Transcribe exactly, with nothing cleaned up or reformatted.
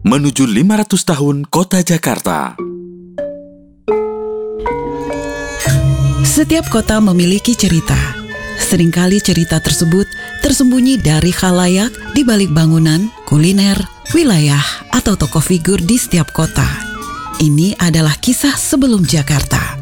menuju lima ratus tahun Kota Jakarta. Setiap kota memiliki cerita. Seringkali cerita tersebut tersembunyi dari khalayak di balik bangunan, kuliner, wilayah, atau tokoh figur di setiap kota. Ini adalah kisah sebelum Jakarta.